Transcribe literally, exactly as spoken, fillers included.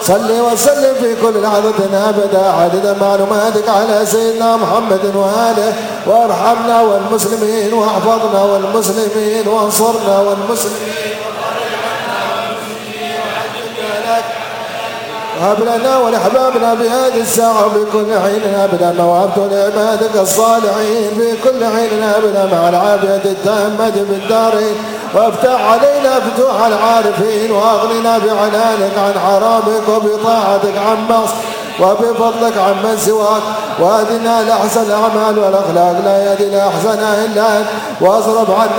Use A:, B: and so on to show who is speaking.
A: صل وسلم في كل لحظة أبدا عدد معلوماتك على سيدنا محمد وآله، وارحمنا والمسلمين واحفظنا والمسلمين وانصرنا والمسلمين وهب لنا ولأحبابنا بهذه الساعة وفي كل حين أبدا موهبت لعبادك الصالحين في كل حين أبدا مع العافية التامة في الدارين، وافتح علينا فتوح العارفين واغننا بحلالك عن حرامك وبطاعتك عن معصيتك وبفضلك عن من سواك، وأهدنا لأحسن الأعمال والأخلاق لا يهدي لأحسنها إلا أنت، واصرف عنا